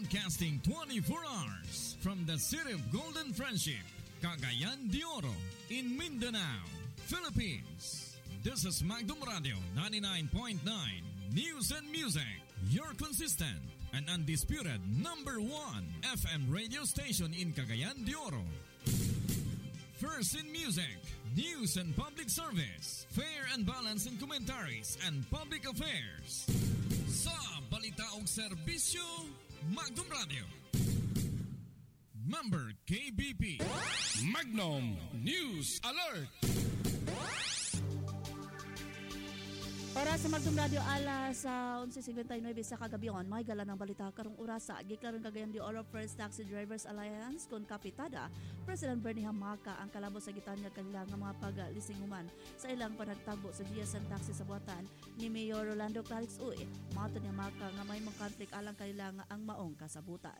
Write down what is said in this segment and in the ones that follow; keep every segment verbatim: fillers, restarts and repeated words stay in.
Broadcasting twenty-four hours from the city of Golden Friendship, Cagayan de Oro, in Mindanao, Philippines. This is Magdum Radio ninety-nine point nine News and Music, your consistent and undisputed number one F M radio station in Cagayan de Oro. First in music, news and public service, fair and balanced in commentaries and public affairs. Sa balita o serbisyo, Magdum Radio. Member K B P. Magnum News Alert. Oras sa Magdum Radio alas sa eleven fifty-nine sa kagabion, may gala ng balita karong orasa. Giklaron Cagayan de Oro First Taxi Drivers Alliance kon kapitada President Bernie Hamaka ang kalabot sa gitanya kanila nga mga paglisinguman sa ilang panagtagbo sa G S N Taxi sa buhatan ni Mayor Rolando Clarix Uy. Mato ni Hamaka nga may mga conflict alang kanila nga ang maong kasabutan.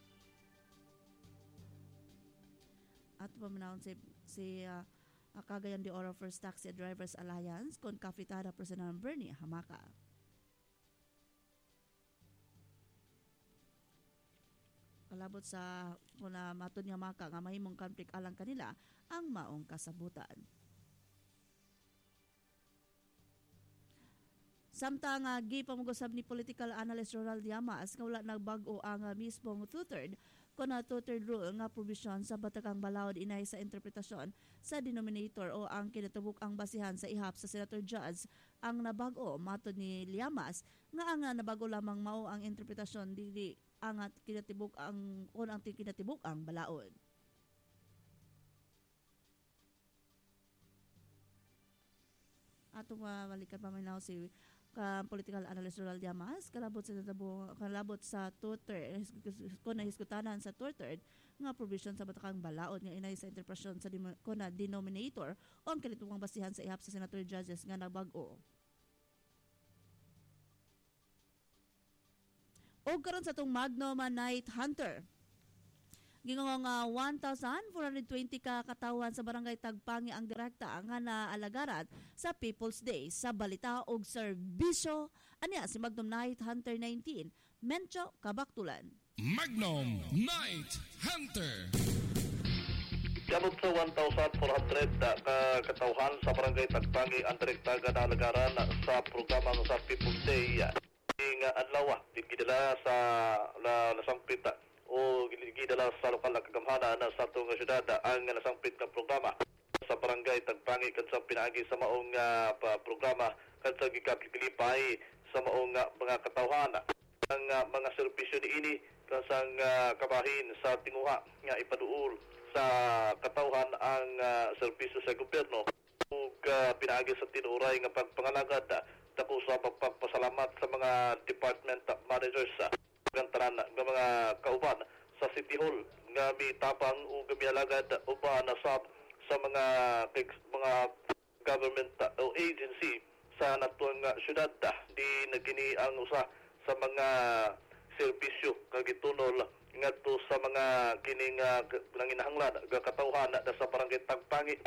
At pamanahon si, si uh, Cagayan de Oro First Taxi Drivers Alliance kon kapitada President Bernie Hamaka. Kalabot sa kuna matud niya Hamaka nga mahimong conflict alang kanila ang maong kasabutan. Samtang uh, gipamugosab ni political analyst Ronald Llamas nga wala nagbag-o ang uh, mismong two-third kung na two-third rule nga provision sa Batakang Balaod inay sa interpretasyon sa denominator o ang kinatubuk ang basihan sa ihap sa Senator Judge ang nabago matod ni Llamas nga ang uh, nabago lamang mao ang interpretasyon dili ang uh, kinatibuk ang kung ang kinatibuk ang balaod. Atong uh, balikan paminaw si ka political analyst Ronald Llamas kalabot sa tabo kalabot sa two-third kung nahiskutanan sa two-third nga provision sa Batakang Balaod nga inay sa interpretasyon sa kung na denominator o ang kinatibuk basihan sa ihap sa Senator Judges nga nabag-o. O karon sa itong Magnum Night Hunter. Gingong uh, one thousand four hundred twenty ka katawan sa barangay Tagpangi ang direkta nga naalagarat sa People's Day sa balita og serbisyo. Anya si Magnum Night Hunter nineteen, Mencho Kabaktulan. Magnum Night Hunter. Kamot sa one thousand four hundred ka katawhan sa barangay Tagpangi ang direkta nga naalagaran sa programa sa People's Day. Ing adlaw gidala sa la, lasangpita o gidala sa lokal na kagamhanan sa atong syudad ang nasangpit nga programa sa barangay Tagpangi kad sa pinaagi sa maong uh, programa kad sa gikapilipay sa maong uh, mga katawhan ang uh, mga serbisyo niini kasang uh, kabahin sa tinguha nga ipaduol sa katawhan ang uh, serbisyo sa gobyerno ug uh, pinaagi sa tinuray nga pagpangalagad dako sa pagpasalamat sa mga department managers uh, tanan ng mga kauban sa City Hall nga mitapang o gamialagad uban sa sa mga mga government o agency sa natuang syudad di nagkini ang usa sa mga serbisyo kagitunol ngadto sa mga kining uh, nanginahanglan nga katawhan sa barangay Tagpangi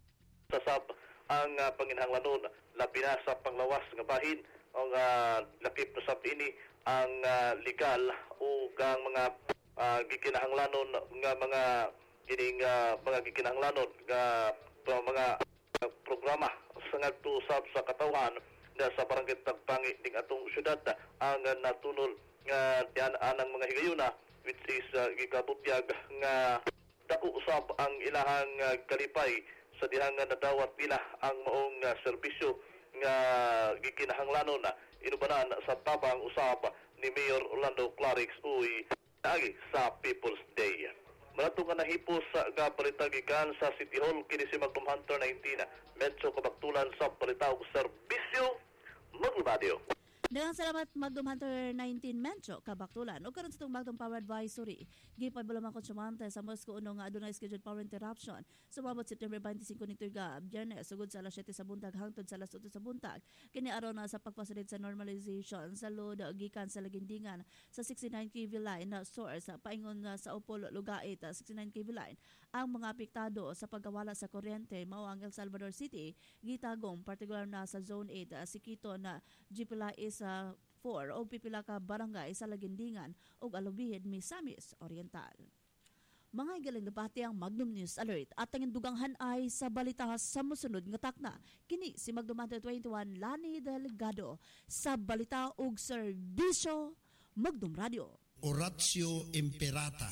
sa sab ang uh, panginahanglanon labi na sa panglawas nga bahin ang uh, lakip na sab ini ang uh, legal o ang mga uh, gikinahanglanon nga mga kining uh, mga gikinahanglanon nga uh, mga uh, programa sa ngadto sab sa katawhan na sa barangay Tagpangi ning atong syudad ang uh, natunol nga diyan anang mga higayuna which is uh, gikabutyag nga dako usab ang ilahang uh, kalipay sa dihang nga nadawat nila ang maong uh, serbisyo nga gikinahanglanon na inubanan sa tabang usab ni Mayor Rolando Clarix Uy agi sa People's Day. Manato nga nahipos sa uh, balita gikan sa City Hall kini si Magnum Hunter nineteen medyo kabaktulan sa balita ug serbisyo Maglubadio. Daghang salamat Magnum Hunter nineteen Mencho Kabaktulan. O karon sa itong Magnum Power Advisory, gipadbala man konsumante sa Moscow uno nga adunay scheduled power interruption sumabot September twenty-five nito'y ga Biyernes sugod sa alas siyete sa buntag hangtod sa alas eight sa buntag. Kini araw na sa pagpasulid sa normalization sa load gikan sa lagindingan sa sixty-nine K V line na source paingon sa Upol Lugait sixty-nine K V line. Ang mga apektado sa pagkawala sa kuryente mao ang El Salvador City, gitagong partikular na sa Zone eight, Siquito na G P L A is sa four o pipila ka barangay sa Lagindingan ug Alubihid, Misamis Oriental. Mga igaling dapati ang Magnum News Alert at ang induganghan ay sa balita sa musunod nga takna. Kini si Magnum Hunter twenty-one Lani Delgado sa balita ug serbisyo Magnum Radio. Oratio Imperata.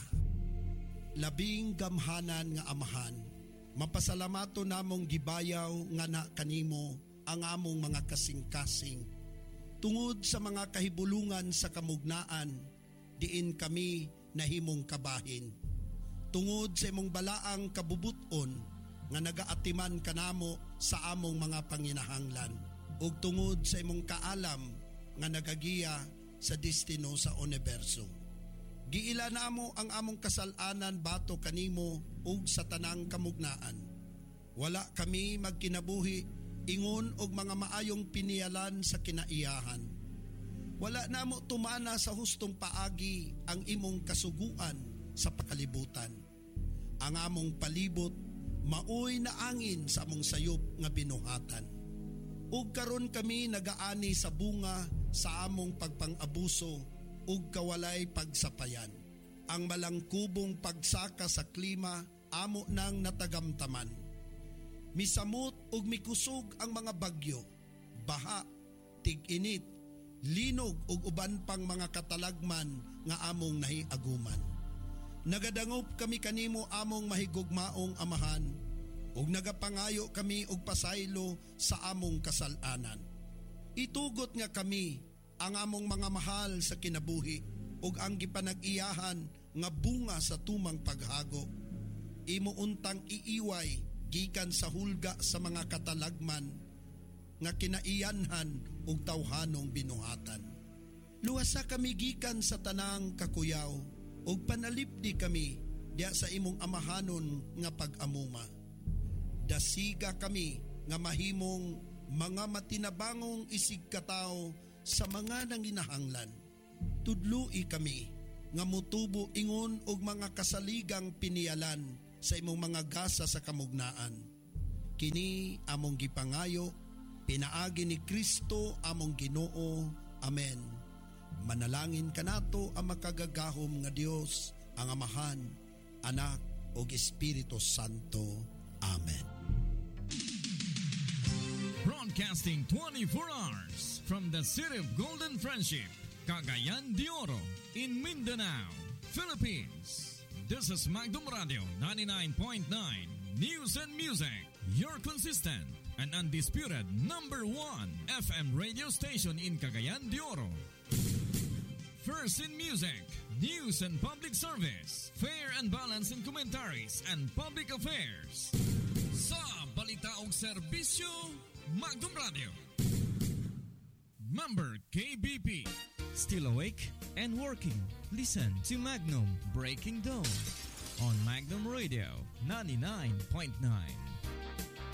Labing gamhanan nga amahan, mapasalamato namong gibayaw nga na kanimo ang among mga kasing-kasing. Tungod sa mga kahibulungan sa kamugnaan, diin kami nahimong kabahin. Tungod sa imong balaang kabubuton nga nagaatiman kanamo sa among mga panginahanglan, ug tungod sa imong kaalam nga nagagiya sa destino sa universo. Giila namo ang among kasalanan bato kanimo ug sa tanang kamugnaan. Wala kami magkinabuhi ingon og mga maayong pinialan sa kinaiyahan. Wala namo tumana sa hustong paagi ang imong kasuguan sa pakalibutan. Ang among palibot maoy na angin sa among sayop nga binuhatan. Ug karon kami nagaani sa bunga sa among pagpang-abuso ug kawalay pagsapayan. Ang malangkubong pagsaka sa klima amo nang natagamtaman. Misamot ug mikusog ang mga bagyo, baha, tig-init, linog ug uban pang mga katalagman nga among nahiaguman. Nagadangop kami kanimo among mahigugmaong amahan, ug nagapangayo kami og pasaylo sa among kasalanan. Itugot nga kami ang among mga mahal sa kinabuhi ug ang gipanag-iyahan nga bunga sa tumang paghago. Imo untang iiway gikan sa hulga sa mga katalagman nga kinaiyanhan ug tawhanong binuhatan. Luwasa kami gikan sa tanang kakuyaw ug panalipdi kami diya sa imong amahanon nga pag-amuma. Dasiga kami nga mahimong mga matinabangong isig katao sa mga nanginahanglan. Tudlui kami nga mutubo ingon og mga kasaligang pinialan sa imong mga gasa sa kamugnaan. Kini among gipangayo, pinaagi ni Kristo among Ginoo. Amen. Manalangin kanato ang makagagahom nga Dios, ang Amahan, Anak ug Espiritu Santo. Amen. Broadcasting twenty-four hours from the City of Golden Friendship, Cagayan de Oro, in Mindanao, Philippines. This is Magnum Radio ninety-nine point nine News and Music, your consistent and undisputed number one F M radio station in Cagayan de Oro. First in music, news and public service, fair and balanced in commentaries and public affairs. Sa balita ug serbisyo, Magnum Radio. Member K B P. Still awake and working? Listen to Magnum Breaking Dawn on Magnum Radio ninety-nine point nine.